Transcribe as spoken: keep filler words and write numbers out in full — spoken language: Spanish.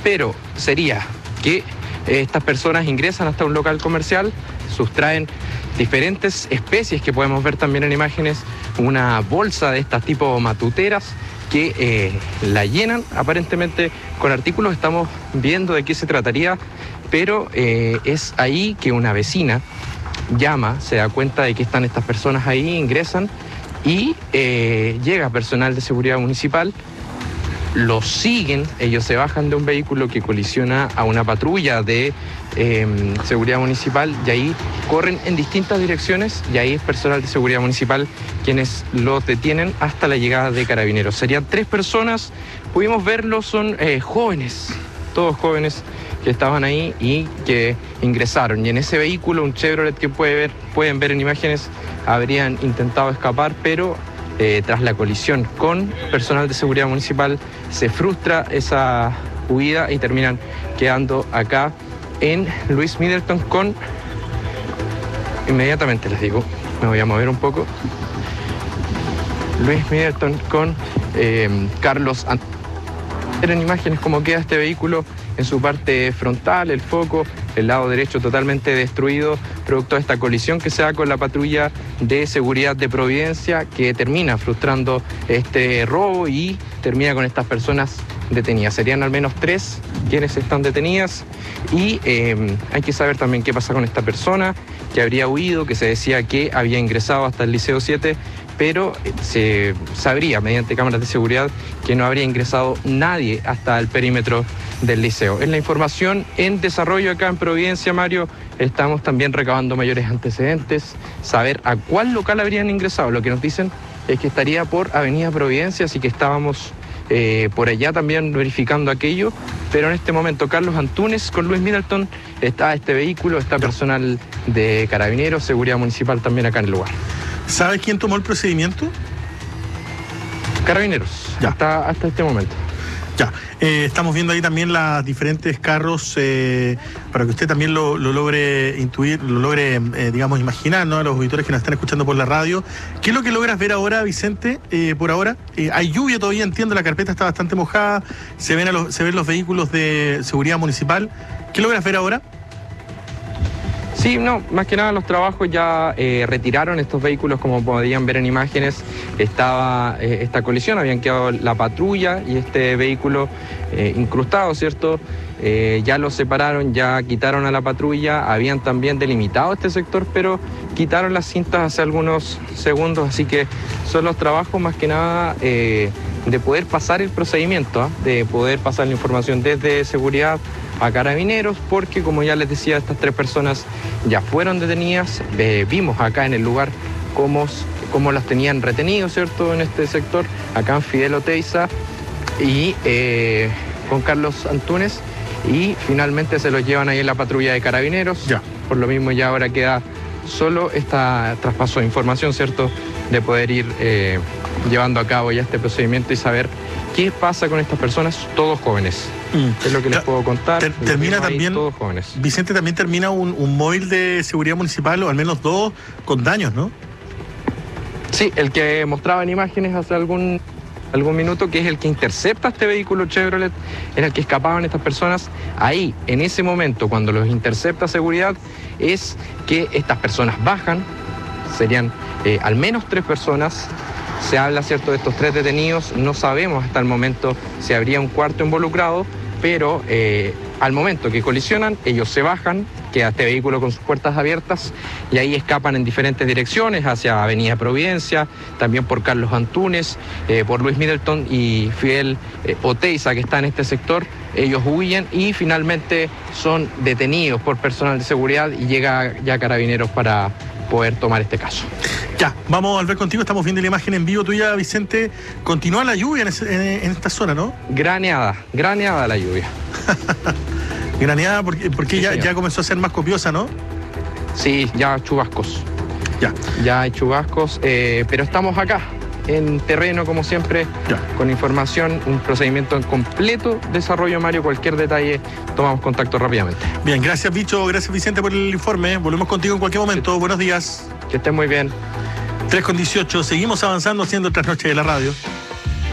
pero sería que estas personas ingresan hasta un local comercial, sustraen diferentes especies que podemos ver también en imágenes, una bolsa de estas tipo matuteras que eh, la llenan aparentemente con artículos. Estamos viendo de qué se trataría, pero eh, es ahí que una vecina llama, se da cuenta de que están estas personas ahí, ingresan y eh, llega personal de seguridad municipal, los siguen, ellos se bajan de un vehículo que colisiona a una patrulla de eh, seguridad municipal y ahí corren en distintas direcciones y ahí es personal de seguridad municipal quienes los detienen hasta la llegada de carabineros. Serían tres personas, pudimos verlos, son eh, jóvenes, todos jóvenes que estaban ahí y que ingresaron. Y en ese vehículo, un Chevrolet que puede ver, pueden ver en imágenes, habrían intentado escapar, pero eh, tras la colisión con personal de seguridad municipal se frustra esa huida y terminan quedando acá en Luis Middleton con... Inmediatamente les digo, me voy a mover un poco. Luis Middleton con eh, Carlos Ant... en imágenes cómo queda este vehículo en su parte frontal, el foco, el lado derecho totalmente destruido, producto de esta colisión que se da con la patrulla de seguridad de Providencia, que termina frustrando este robo y termina con estas personas detenidas. Serían al menos tres quienes están detenidas y eh, hay que saber también qué pasa con esta persona que habría huido, que se decía que había ingresado hasta el Liceo siete, pero se sabría mediante cámaras de seguridad que no habría ingresado nadie hasta el perímetro del liceo. Es la información en desarrollo acá en Providencia, Mario. Estamos también recabando mayores antecedentes, saber a cuál local habrían ingresado. Lo que nos dicen es que estaría por Avenida Providencia, así que estábamos eh, por allá también verificando aquello, pero en este momento Carlos Antunes con Luis Middleton, está este vehículo, está personal de Carabineros, Seguridad Municipal también acá en el lugar. ¿Sabes quién tomó el procedimiento? Carabineros, ya. Hasta, hasta este momento. Ya, eh, estamos viendo ahí también los diferentes carros eh, para que usted también lo, lo logre intuir, lo logre, eh, digamos, imaginar, ¿no? A los auditores que nos están escuchando por la radio. ¿Qué es lo que logras ver ahora, Vicente, eh, por ahora? Eh, hay lluvia todavía, entiendo, la carpeta está bastante mojada, se ven, a los, se ven los vehículos de seguridad municipal. ¿Qué logras ver ahora? Sí, no, más que nada los trabajos ya eh, retiraron estos vehículos, como podían ver en imágenes, estaba eh, esta colisión, habían quedado la patrulla y este vehículo eh, incrustado, ¿cierto? Eh, ya los separaron, ya quitaron a la patrulla, habían también delimitado este sector, pero quitaron las cintas hace algunos segundos, así que son los trabajos más que nada eh, de poder pasar el procedimiento, ¿eh? de poder pasar la información desde seguridad a Carabineros, porque como ya les decía, estas tres personas ya fueron detenidas. Eh, vimos acá en el lugar cómo, cómo las tenían retenidos, ¿cierto? En este sector, acá en Fidel Oteiza y eh, con Carlos Antunes, y finalmente se los llevan ahí en la patrulla de Carabineros. Ya. Por lo mismo ya ahora queda solo este traspaso de información, ¿cierto? De poder ir eh, llevando a cabo ya este procedimiento y saber qué pasa con estas personas, todos jóvenes. Mm. Es lo que les puedo contar. Ter termina también, ahí, todos jóvenes. Vicente, también termina un, un móvil de seguridad municipal, o al menos dos, con daños, ¿no? Sí, el que mostraba en imágenes hace algún, algún minuto, que es el que intercepta este vehículo Chevrolet, en el que escapaban estas personas. Ahí, en ese momento, cuando los intercepta seguridad, es que estas personas bajan, serían eh, al menos tres personas. Se habla, ¿cierto?, de estos tres detenidos. No sabemos hasta el momento si habría un cuarto involucrado, pero eh, al momento que colisionan, ellos se bajan, queda este vehículo con sus puertas abiertas y ahí escapan en diferentes direcciones, hacia Avenida Providencia, también por Carlos Antunes, eh, por Luis Middleton y Fidel eh, Oteiza, que está en este sector. Ellos huyen y finalmente son detenidos por personal de seguridad y llega ya Carabineros para poder tomar este caso. Ya, vamos a ver contigo, estamos viendo la imagen en vivo tuya, Vicente. Continúa la lluvia en, ese, en, en esta zona, ¿no? Graneada, graneada la lluvia. Graneada porque, porque sí, ya, ya comenzó a ser más copiosa, ¿no? Sí, ya chubascos. Ya. Ya hay chubascos, eh, pero estamos acá, en terreno, como siempre, ya. Con información, un procedimiento en completo desarrollo, Mario. Cualquier detalle, tomamos contacto rápidamente. Bien, gracias, Bicho, gracias, Vicente, por el informe. Volvemos contigo en cualquier momento. Sí. Buenos días. Que estés muy bien. tres con dieciocho, seguimos avanzando haciendo Trasnoche de la Radio.